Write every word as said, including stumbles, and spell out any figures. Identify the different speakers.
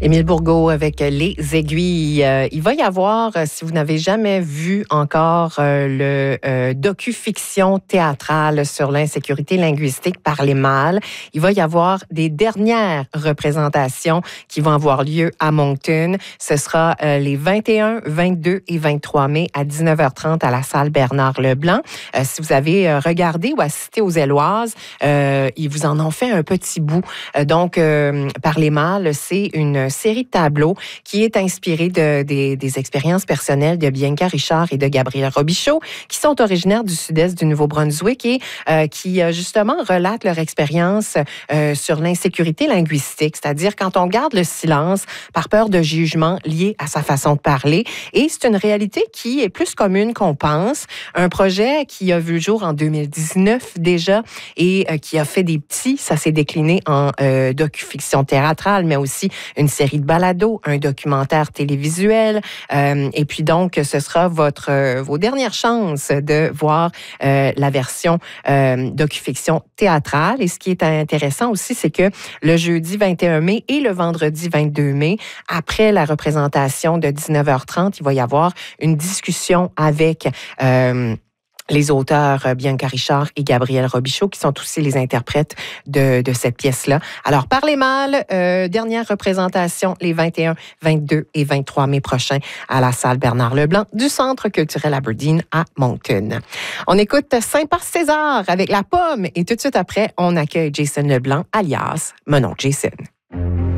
Speaker 1: Émile Bourgault avec Les Aiguilles. Euh, il va y avoir, euh, si vous n'avez jamais vu encore euh, le euh, docu-fiction théâtrale sur l'insécurité linguistique par les mâles, il va y avoir des dernières représentations qui vont avoir lieu à Moncton. Ce sera euh, les vingt et un, vingt-deux et vingt-trois mai à dix-neuf heures trente à la salle Bernard-Leblanc. Euh, si vous avez euh, regardé ou assisté aux Éloises, euh, ils vous en ont fait un petit bout. Euh, donc, euh, par les mâles, c'est une série de tableaux qui est inspirée de, des, des expériences personnelles de Bianca Richard et de Gabriel Robichaud, qui sont originaires du sud-est du Nouveau-Brunswick et euh, qui, euh, justement, relatent leur expérience euh, sur l'insécurité linguistique, c'est-à-dire quand on garde le silence par peur de jugement lié à sa façon de parler. Et c'est une réalité qui est plus commune qu'on pense. Un projet qui a vu le jour en deux mille dix-neuf déjà et euh, qui a fait des petits, ça s'est décliné en euh, docu-fiction théâtrale, mais aussi une série de balados, un documentaire télévisuel. Euh, et puis donc, ce sera votre, euh, vos dernières chances de voir euh, la version euh, docu-fiction théâtrale. Et ce qui est intéressant aussi, c'est que le jeudi vingt et un mai et le vendredi vingt-deux mai, après la représentation de dix-neuf heures trente, il va y avoir une discussion avec... Euh, les auteurs Bianca Richard et Gabriel Robichaud, qui sont aussi les interprètes de, de cette pièce-là. Alors, par les mâles, euh, dernière représentation les vingt et un, vingt-deux et vingt-trois mai prochains à la salle Bernard-Leblanc du Centre culturel Aberdeen à Moncton. On écoute Saint-Passe-César avec La Pomme et tout de suite après, on accueille Jason Leblanc, alias mon oncle Jason.